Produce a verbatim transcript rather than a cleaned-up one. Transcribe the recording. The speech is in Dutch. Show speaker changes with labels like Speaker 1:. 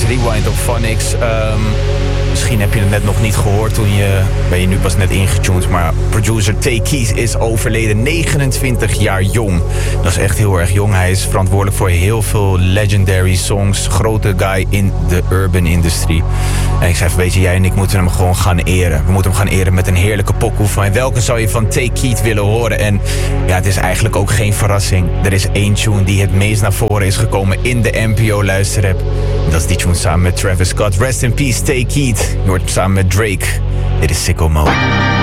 Speaker 1: Rewind op Phonics. Um, misschien heb je het net nog niet gehoord toen je... ben je nu pas net ingetuned, maar producer Tay Keith is overleden. negenentwintig jaar jong. Dat is echt heel erg jong. Hij is verantwoordelijk voor heel veel legendary songs. Grote guy in de urban industry. En ik zei, weet je, jij en ik moeten hem gewoon gaan eren. We moeten hem gaan eren met een heerlijke pokoe van welke zou je van Tay Keith willen horen? En ja, het is eigenlijk ook geen verrassing. Er is één tune die het meest naar voren is gekomen in de N P O luisterrap. Dat is die tune samen met Travis Scott. Rest in peace, Tay Keith. Je hoort hem samen met Drake. Dit is Sicko Mode.